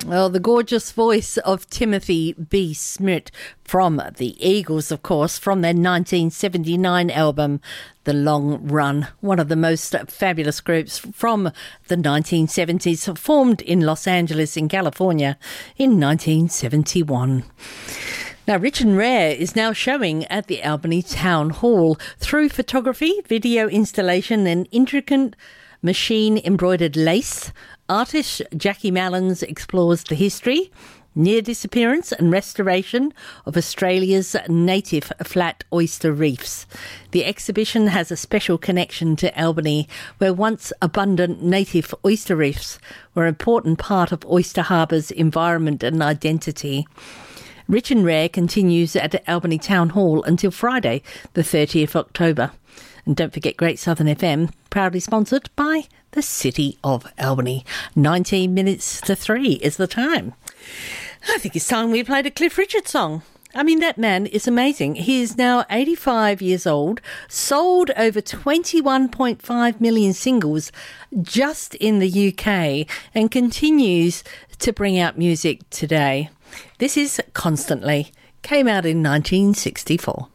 Well, the gorgeous voice of Timothy B. Schmidt from the Eagles, of course, from their 1979 album, The Long Run, one of the most fabulous groups from the 1970s, formed in Los Angeles in California in 1971. Now, Rich and Rare is now showing at the Albany Town Hall through photography, video installation and intricate machine-embroidered lace. Artist Jackie Mallons explores the history, near disappearance and restoration of Australia's native flat oyster reefs. The exhibition has a special connection to Albany, where once abundant native oyster reefs were an important part of Oyster Harbour's environment and identity. Rich and Rare continues at Albany Town Hall until Friday, the 30th of October. And don't forget Great Southern FM, proudly sponsored by the City of Albany. 19 minutes to 3 is the time. I think it's time we played a Cliff Richard song. I mean, that man is amazing. He is now 85 years old, sold over 21.5 million singles just in the UK, and continues to bring out music today. This is Constantly. Came out in 1964.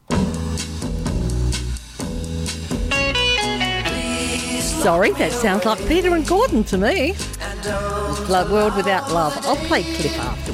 Sorry, that sounds like Peter and Gordon to me. Blood World Without Love. I'll play Cliff after.